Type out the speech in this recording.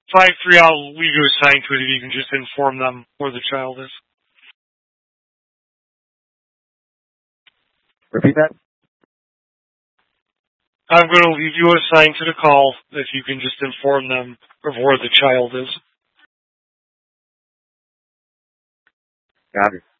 5-3, I'll leave you assigned to it if you can just inform them where the child is. Repeat that? I'm going to leave you assigned to the call if you can just inform them of where the child is. Got it.